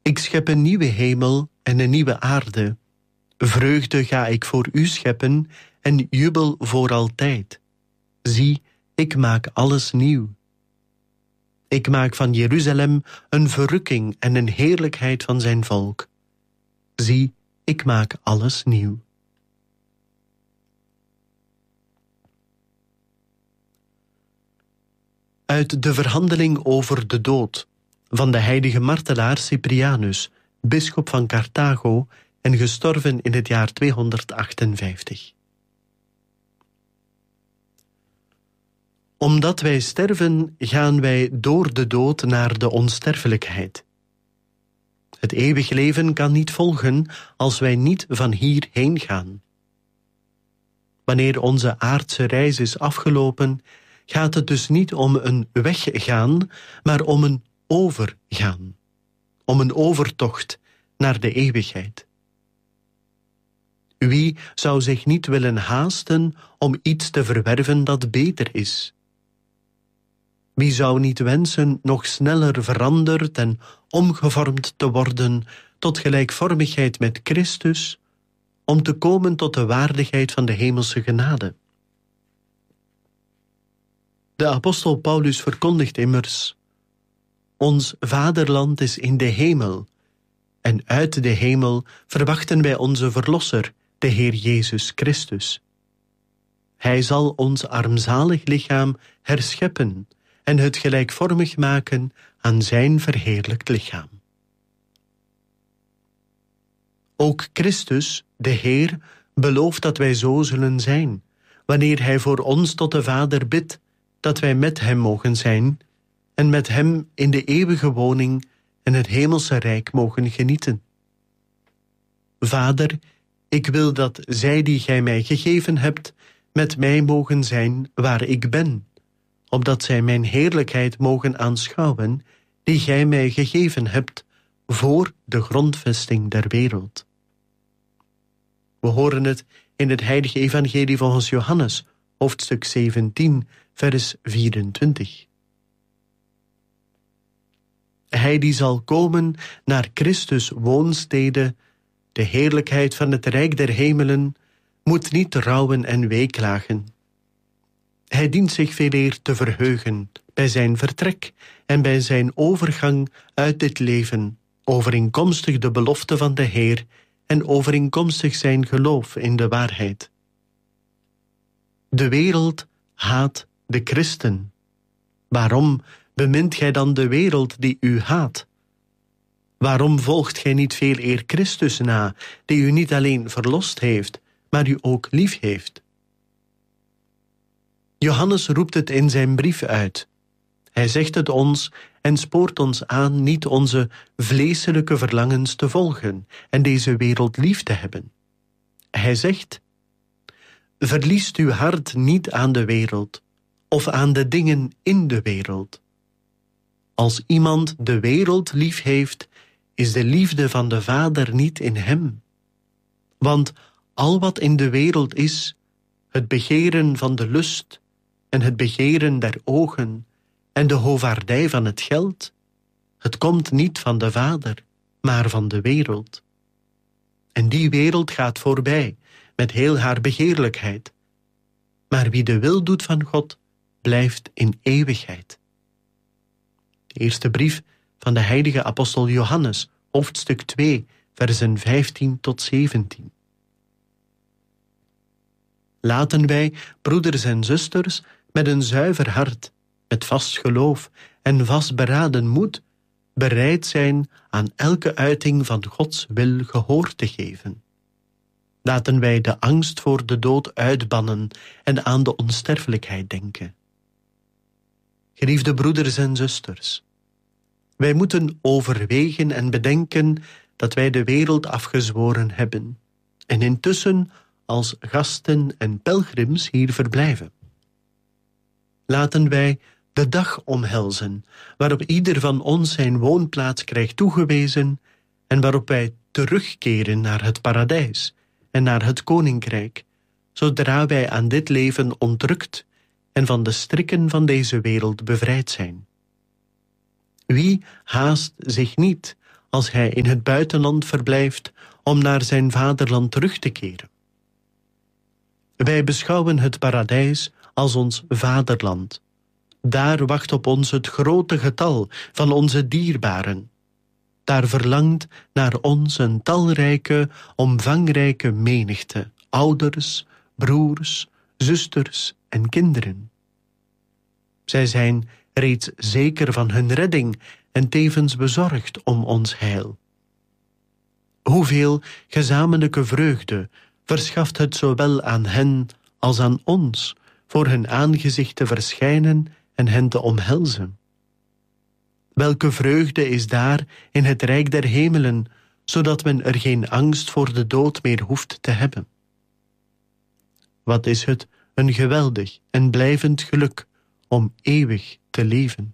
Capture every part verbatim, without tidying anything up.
Ik schep een nieuwe hemel en een nieuwe aarde. Vreugde ga ik voor u scheppen en jubel voor altijd. Zie, ik maak alles nieuw. Ik maak van Jeruzalem een verrukking en een heerlijkheid van zijn volk. Zie, ik maak alles nieuw. Uit de verhandeling over de dood van de heilige martelaar Cyprianus, bisschop van Carthago en gestorven in het jaar tweehonderdachtenvijftig. Omdat wij sterven, gaan wij door de dood naar de onsterfelijkheid. Het eeuwig leven kan niet volgen als wij niet van hier heen gaan. Wanneer onze aardse reis is afgelopen, gaat het dus niet om een weggaan, maar om een overgaan. Om een overtocht naar de eeuwigheid. Wie zou zich niet willen haasten om iets te verwerven dat beter is? Wie zou niet wensen nog sneller veranderd en omgevormd te worden tot gelijkvormigheid met Christus, om te komen tot de waardigheid van de hemelse genade? De apostel Paulus verkondigt immers: ons vaderland is in de hemel, en uit de hemel verwachten wij onze Verlosser, de Heer Jezus Christus. Hij zal ons armzalig lichaam herscheppen en het gelijkvormig maken aan zijn verheerlijkt lichaam. Ook Christus, de Heer, belooft dat wij zo zullen zijn, wanneer hij voor ons tot de Vader bidt, dat wij met hem mogen zijn en met hem in de eeuwige woning en het hemelse rijk mogen genieten. Vader, ik wil dat zij die gij mij gegeven hebt, met mij mogen zijn waar ik ben, opdat zij mijn heerlijkheid mogen aanschouwen, die gij mij gegeven hebt, voor de grondvesting der wereld. We horen het in het heilige evangelie volgens Johannes, hoofdstuk zeventien, vers vierentwintig. Hij die zal komen naar Christus' woonstede, de heerlijkheid van het rijk der hemelen, moet niet rouwen en weeklagen. Hij dient zich veeleer te verheugen bij zijn vertrek en bij zijn overgang uit dit leven, overeenkomstig de belofte van de Heer en overeenkomstig zijn geloof in de waarheid. De wereld haat de christen. Waarom bemint gij dan de wereld die u haat? Waarom volgt gij niet veel eer Christus na, die u niet alleen verlost heeft, maar u ook lief heeft? Johannes roept het in zijn brief uit. Hij zegt het ons en spoort ons aan niet onze vleeselijke verlangens te volgen en deze wereld lief te hebben. Hij zegt: verliest uw hart niet aan de wereld of aan de dingen in de wereld. Als iemand de wereld lief heeft, is de liefde van de Vader niet in hem. Want al wat in de wereld is, het begeren van de lust en het begeren der ogen en de hovaardij van het geld, het komt niet van de Vader, maar van de wereld. En die wereld gaat voorbij, met heel haar begeerlijkheid. Maar wie de wil doet van God, blijft in eeuwigheid. De eerste brief van de heilige apostel Johannes, hoofdstuk twee, versen vijftien tot zeventien. Laten wij, broeders en zusters, met een zuiver hart, met vast geloof en vastberaden moed, bereid zijn aan elke uiting van Gods wil gehoor te geven. Laten wij de angst voor de dood uitbannen en aan de onsterfelijkheid denken. Geliefde broeders en zusters, wij moeten overwegen en bedenken dat wij de wereld afgezworen hebben en intussen als gasten en pelgrims hier verblijven. Laten wij de dag omhelzen waarop ieder van ons zijn woonplaats krijgt toegewezen en waarop wij terugkeren naar het paradijs en naar het koninkrijk, zodra wij aan dit leven ontrukt en van de strikken van deze wereld bevrijd zijn. Wie haast zich niet als hij in het buitenland verblijft om naar zijn vaderland terug te keren. Wij beschouwen het paradijs als ons vaderland. Daar wacht op ons het grote getal van onze dierbaren. Daar verlangt naar ons een talrijke, omvangrijke menigte, ouders, broers, zusters en kinderen. Zij zijn reeds zeker van hun redding en tevens bezorgd om ons heil. Hoeveel gezamenlijke vreugde verschaft het zowel aan hen als aan ons voor hun aangezicht te verschijnen en hen te omhelzen. Welke vreugde is daar in het rijk der hemelen, zodat men er geen angst voor de dood meer hoeft te hebben. Wat is het een geweldig en blijvend geluk om eeuwig te leven.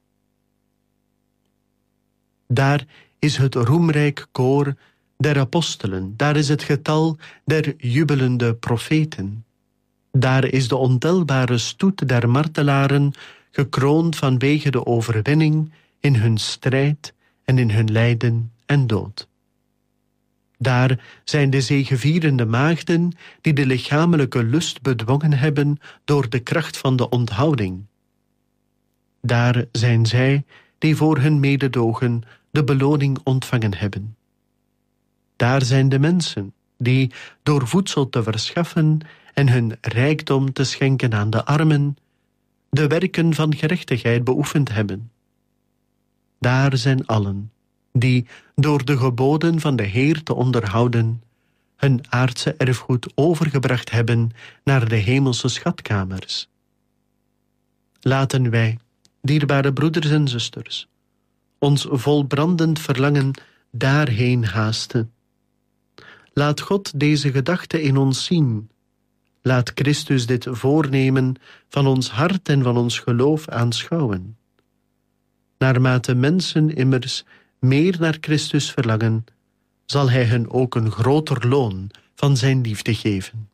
Daar is het roemrijk koor der apostelen, daar is het getal der jubelende profeten. Daar is de ontelbare stoet der martelaren, gekroond vanwege de overwinning in hun strijd en in hun lijden en dood. Daar zijn de zegevierende maagden die de lichamelijke lust bedwongen hebben door de kracht van de onthouding. Daar zijn zij die voor hun mededogen de beloning ontvangen hebben. Daar zijn de mensen die door voedsel te verschaffen en hun rijkdom te schenken aan de armen, de werken van gerechtigheid beoefend hebben. Daar zijn allen die door de geboden van de Heer te onderhouden hun aardse erfgoed overgebracht hebben naar de hemelse schatkamers. Laten wij, dierbare broeders en zusters, ons vol brandend verlangen daarheen haasten. Laat God deze gedachte in ons zien. Laat Christus dit voornemen van ons hart en van ons geloof aanschouwen. Naarmate mensen immers meer naar Christus verlangen, zal hij hen ook een groter loon van zijn liefde geven.